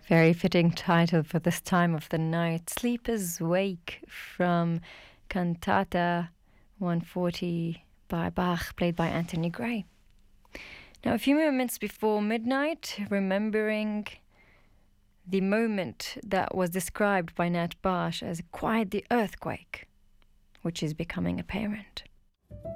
Very fitting title for this time of the night. Sleepers Wake from Cantata 140 by Bach, played by Anthony Gray. Now, a few moments before midnight, remembering the moment that was described by Nat Bosch as quite the earthquake, which is becoming apparent.